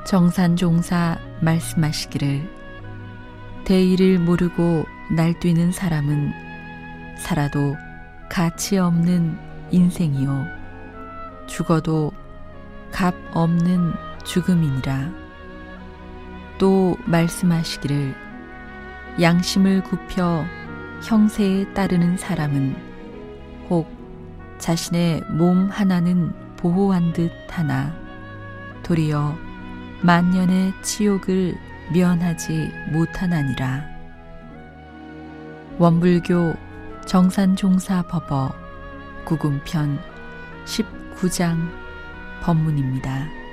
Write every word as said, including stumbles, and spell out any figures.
정산종사 말씀하시기를 대의를 모르고 날뛰는 사람은 살아도 가치 없는 인생이요 죽어도 값 없는 죽음이니라. 또 말씀하시기를 양심을 굽혀 형세에 따르는 사람은 혹 자신의 몸 하나는 보호한 듯 하나 도리어 만년의 치욕을 면하지 못하나니라. 원불교 정산종사법어 구금편 십구 장 법문입니다.